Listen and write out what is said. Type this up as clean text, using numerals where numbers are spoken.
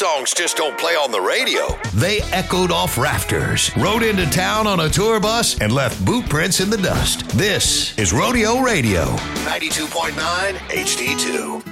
songs just don't play on the radio. They echoed off rafters, rode into town on a tour bus, and left boot prints in the dust. This is Rodeo Radio. 92.9 HD2.